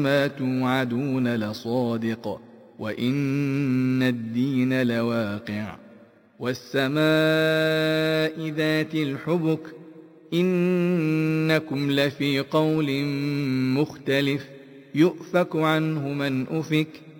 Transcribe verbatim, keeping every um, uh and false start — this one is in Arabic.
ما توعدون لصادق وإن الدين لواقع والسماء ذات الحبك إنكم لفي قول مختلف يؤفك عنه من أفك